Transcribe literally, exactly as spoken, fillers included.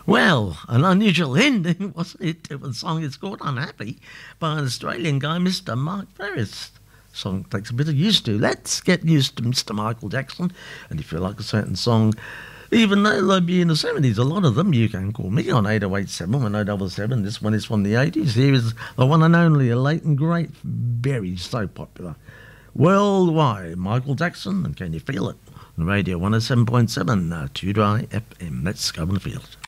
Well, an unusual ending, wasn't it, to a song it's called Unhappy by an Australian guy, Mister Mark Ferris. Song takes a bit of used to. Let's get used to Mister Michael Jackson. And if you like a certain song, even though they'll be in the seventies, a lot of them, you can call me on eight oh eight seven one oh seven seven. This one is from the eighties. Here is the one and only, a late and great, very so popular. Worldwide, Michael Jackson, and Can You Feel It? On Radio one oh seven point seven, uh, Tudor F M. Let's go on the field.